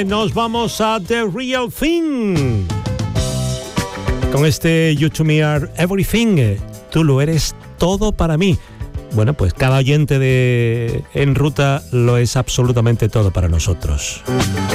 Nos vamos a The Real Thing. Con este You to Me Are Everything. Tú lo eres todo para mí. Bueno, pues cada oyente de En Ruta lo es absolutamente todo para nosotros.